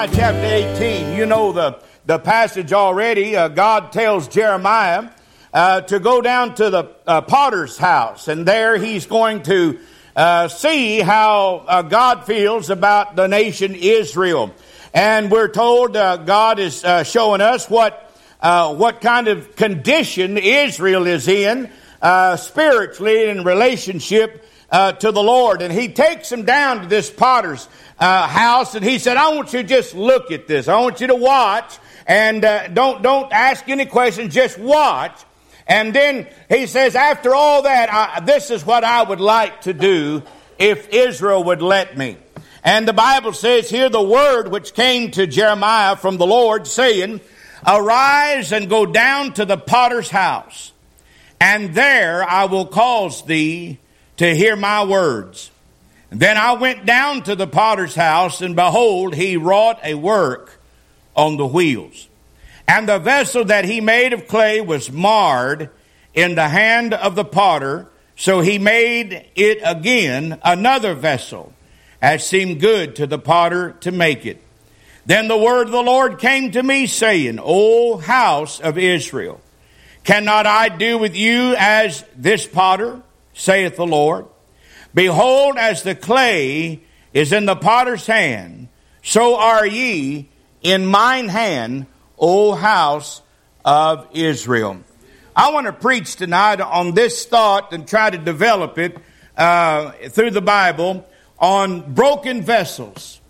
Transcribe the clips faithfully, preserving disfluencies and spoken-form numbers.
Jeremiah chapter eighteen. You know the, the passage already. Uh, God tells Jeremiah uh, to go down to the uh, potter's house. And there he's going to uh, see how uh, God feels about the nation Israel. And we're told uh, God is uh, showing us what, uh, what kind of condition Israel is in uh, spiritually in relationship Uh, to the Lord. And he takes him down to this potter's uh, house, and he said, I want you to just look at this. I want you to watch, and uh, don't don't ask any questions, just watch. And then he says, after all that, I, this is what I would like to do if Israel would let me. And the Bible says here, the word which came to Jeremiah from the Lord, saying, arise and go down to the potter's house, and there I will cause thee to hear my words. Then I went down to the potter's house, and behold, he wrought a work on the wheels. And the vessel that he made of clay was marred in the hand of the potter, so he made it again another vessel, as seemed good to the potter to make it. Then the word of the Lord came to me, saying, O house of Israel, cannot I do with you as this potter, saith the Lord? Behold, as the clay is in the potter's hand, so are ye in mine hand, O house of Israel. I want to preach tonight on this thought and try to develop it uh, through the Bible on broken vessels,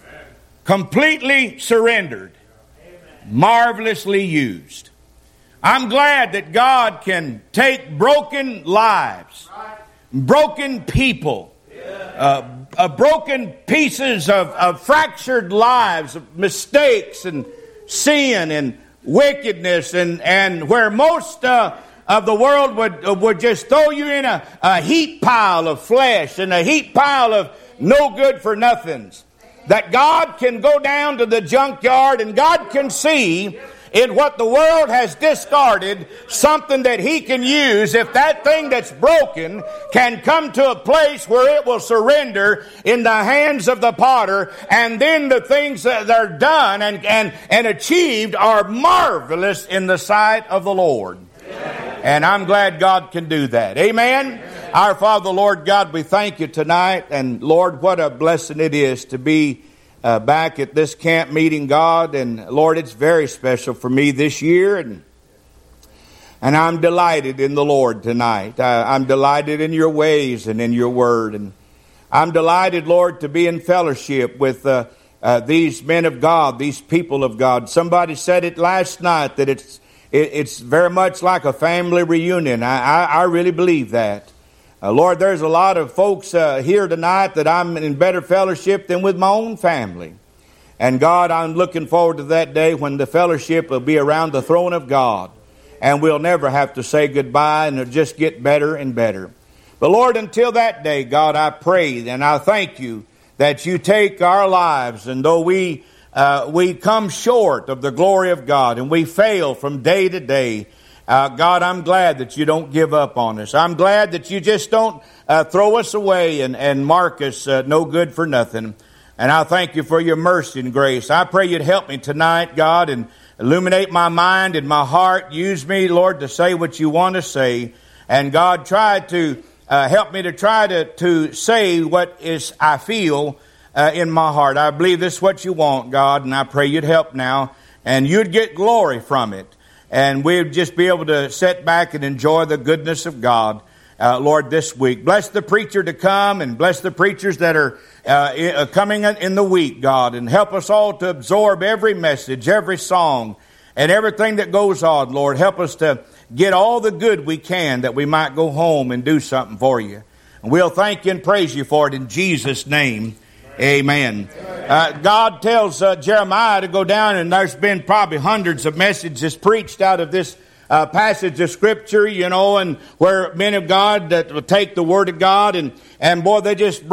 completely surrendered, marvelously used. I'm glad that God can take broken lives, broken people, uh, uh, broken pieces of, of fractured lives, of mistakes and sin and wickedness, and, and where most uh, of the world would, uh, would just throw you in a, a heap pile of flesh and a heap pile of no good for nothings. That God can go down to the junkyard and God can see in what the world has discarded, something that he can use if that thing that's broken can come to a place where it will surrender in the hands of the potter, and then the things that are done and, and, and achieved are marvelous in the sight of the Lord. Amen. And I'm glad God can do that. Amen? Amen. Our Father, Lord God, we thank you tonight, and Lord, what a blessing it is to be Uh, back at this camp meeting, God. And Lord, it's very special for me this year, and and I'm delighted in the Lord tonight. I, I'm delighted in your ways and in your word, and I'm delighted, Lord, to be in fellowship with uh, uh, these men of God, these people of God. Somebody said it last night that it's it, it's very much like a family reunion. I, I, I really believe that. Uh, Lord, there's a lot of folks uh, here tonight that I'm in better fellowship than with my own family. And God, I'm looking forward to that day when the fellowship will be around the throne of God. And we'll never have to say goodbye, and it'll just get better and better. But Lord, until that day, God, I pray and I thank you that you take our lives, and though we, uh, we come short of the glory of God and we fail from day to day, Uh, God, I'm glad that you don't give up on us. I'm glad that you just don't uh, throw us away and, and mark us uh, no good for nothing. And I thank you for your mercy and grace. I pray you'd help me tonight, God, and illuminate my mind and my heart. Use me, Lord, to say what you want to say. And God, try to uh, help me to try to, to say what is I feel uh, in my heart. I believe this is what you want, God, and I pray you'd help now, and you'd get glory from it. And we'd just be able to sit back and enjoy the goodness of God, uh, Lord, this week. Bless the preacher to come, and bless the preachers that are uh, coming in the week, God. And help us all to absorb every message, every song, and everything that goes on, Lord. Help us to get all the good we can, that we might go home and do something for you. And we'll thank you and praise you for it in Jesus' name. Amen. Uh, God tells uh, Jeremiah to go down, and there's been probably hundreds of messages preached out of this uh, passage of Scripture, you know, and where men of God that will take the Word of God, and, and boy, they just